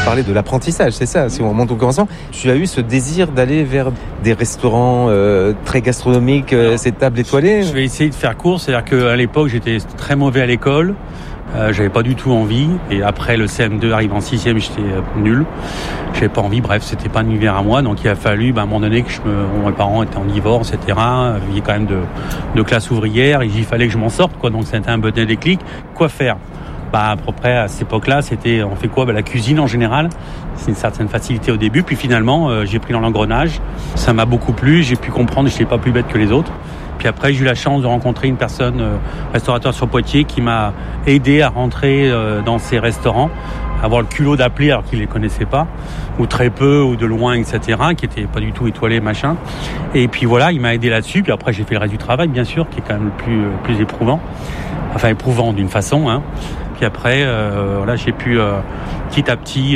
parler de l'apprentissage, c'est ça. Si on remonte au commencement, tu as eu ce désir d'aller vers des restaurants très gastronomiques, ces tables étoilées. Je vais essayer de faire court, c'est-à-dire qu'à l'époque, j'étais très mauvais à l'école. J'avais pas du tout envie. Et après le CM2 arrive en 6e, j'étais nul. J'avais pas envie. Bref, c'était pas un univers à moi. Donc il a fallu, à un moment donné, que mes parents étaient en divorce, etc. Vivaient quand même de classe ouvrière. Et il fallait que je m'en sorte, quoi. Donc c'était un peu un déclic. Quoi faire? À peu près à cette époque-là, c'était, on fait quoi? La cuisine en général. C'est une certaine facilité au début. Puis finalement, j'ai pris dans l'engrenage. Ça m'a beaucoup plu. J'ai pu comprendre que je n'étais pas plus bête que les autres. Puis après, j'ai eu la chance de rencontrer une personne, restaurateur sur Poitiers, qui m'a aidé à rentrer dans ces restaurants, avoir le culot d'appeler alors qu'il les connaissait pas, ou très peu, ou de loin, etc., qui était pas du tout étoilé, machin. Et puis voilà, il m'a aidé là-dessus. Puis après, j'ai fait le reste du travail, bien sûr, qui est quand même le plus éprouvant. Enfin, éprouvant d'une façon, hein. Puis après, j'ai pu petit à petit,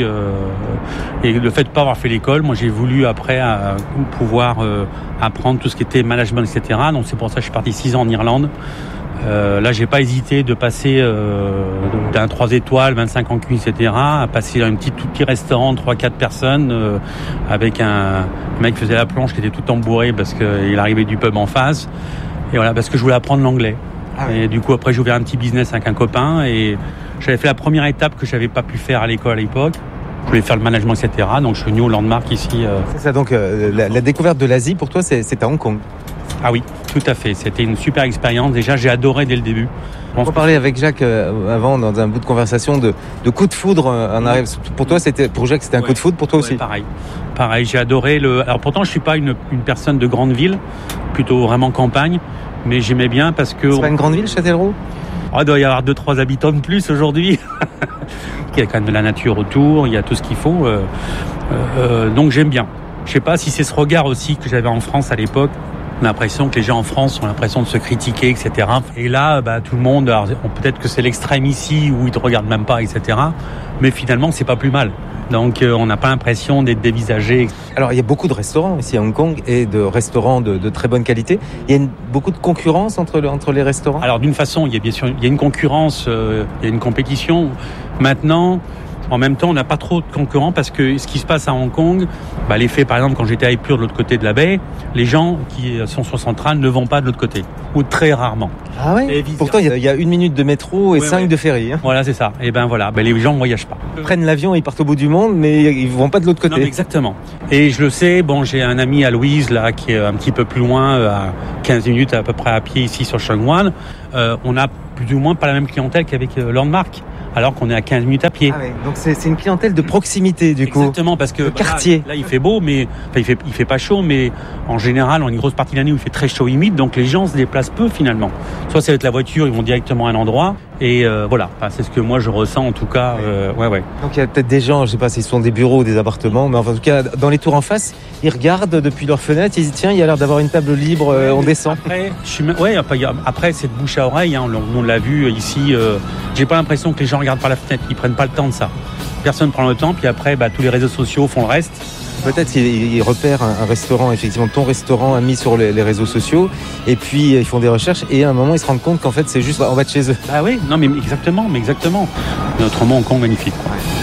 et le fait de pas avoir fait l'école, moi j'ai voulu après pouvoir apprendre tout ce qui était management, etc. Donc c'est pour ça que je suis parti 6 ans en Irlande. Là, j'ai pas hésité de passer d'un 3 étoiles, 25 en cuisine, etc., à passer dans tout petit restaurant de 3-4 personnes avec un mec qui faisait la planche, qui était tout embourré parce qu'il arrivait du pub en face. Et voilà, parce que je voulais apprendre l'anglais. Ah oui. Et du coup, après, j'ai ouvert un petit business avec un copain et j'avais fait la première étape que j'avais pas pu faire à l'école à l'époque. Je voulais faire le management, etc. Donc, je suis venu au Landmark ici. C'est ça, donc la découverte de l'Asie, pour toi, c'est à Hong Kong. Ah oui, tout à fait. C'était une super expérience. Déjà, j'ai adoré dès le début. On parlait avec Jacques avant, dans un bout de conversation, de coup de foudre en arrière. Pour toi, pour Jacques, c'était un coup de foudre, pour toi aussi? Pareil, j'ai adoré Alors pourtant, je suis pas une personne de grande ville, plutôt vraiment campagne. Mais j'aimais bien parce que... C'est pas une grande ville, Châtellerault? Il doit y avoir 2-3 habitants de plus aujourd'hui. Il y a quand même de la nature autour, il y a tout ce qu'il faut. Donc j'aime bien. Je sais pas si c'est ce regard aussi que j'avais en France à l'époque. On a l'impression que les gens en France ont l'impression de se critiquer, etc. Et là, tout le monde... Alors, peut-être que c'est l'extrême ici où ils te regardent même pas, etc. Mais finalement, c'est pas plus mal. Donc, on n'a pas l'impression d'être dévisagé. Alors, il y a beaucoup de restaurants ici à Hong Kong et de restaurants de très bonne qualité. Il y a beaucoup de concurrence entre les restaurants? Alors, d'une façon, il y a une concurrence, il y a une compétition. Maintenant, en même temps, on n'a pas trop de concurrents parce que ce qui se passe à Hong Kong, l'effet, par exemple, quand j'étais à Epure de l'autre côté de la baie, les gens qui sont sur Central ne vont pas de l'autre côté, ou très rarement. Ah ouais? Pourtant, il y a 1 minute de métro et 5 de ferry. Hein. Voilà, c'est ça. Et les gens ne voyagent pas. Ils prennent l'avion, ils partent au bout du monde, mais ils vont pas de l'autre côté. Non, exactement. Et je le sais, j'ai un ami à Louise, là, qui est un petit peu plus loin, à 15 minutes à peu près à pied ici sur Sheung Wan. On a plus ou moins pas la même clientèle qu'avec Landmark, alors qu'on est à 15 minutes à pied. Ah ouais, donc c'est une clientèle de proximité, du coup. Exactement, parce que le quartier. Là, il fait beau, mais il fait pas chaud, mais en général, on a une grosse partie de l'année où il fait très chaud, humide, donc les gens se déplacent peu finalement. Soit c'est avec la voiture, ils vont directement à un endroit, et voilà. C'est ce que moi je ressens en tout cas. Ouais. Donc il y a peut-être des gens, je sais pas si ce sont des bureaux ou des appartements, mais en tout cas dans les tours en face, ils regardent depuis leur fenêtre, ils disent tiens, il y a l'air d'avoir une table libre, on descend. Après c'est de bouche à oreille, hein, on l'a vu ici. J'ai pas l'impression que les gens regardent par la fenêtre, ils prennent pas le temps de ça. Personne prend le temps, puis après tous les réseaux sociaux font le reste. Peut-être qu'ils repèrent un restaurant, effectivement, ton restaurant a mis sur les réseaux sociaux, et puis ils font des recherches, et à un moment ils se rendent compte qu'en fait c'est juste en bas de chez eux. Oui, non mais exactement. Notre Hong Kong magnifique. Ouais.